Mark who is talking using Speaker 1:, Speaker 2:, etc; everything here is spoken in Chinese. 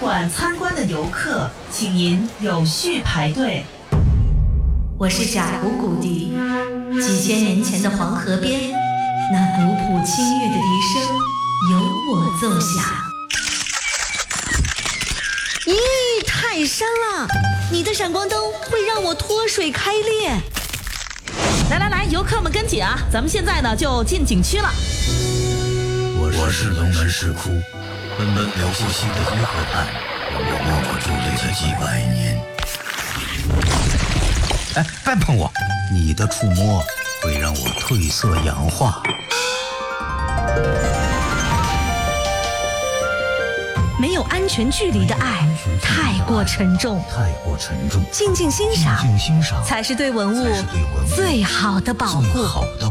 Speaker 1: 馆参观的游客，请您有序排队。
Speaker 2: 我是贾古古笛，几千年前的黄河边，那古朴清越的笛声由我奏响。咦，太山了！你的闪光灯会让我脱水开裂。
Speaker 3: 来，游客们跟紧啊！咱们现在呢就进景区了。
Speaker 4: 我是龙门石窟，奔流不息的银河畔，我默默伫立了几百年。哎，别碰我！你的触摸会让我褪色氧化。
Speaker 2: 没有安全距离的爱太过沉重，静静欣赏才是对文物最好的保护。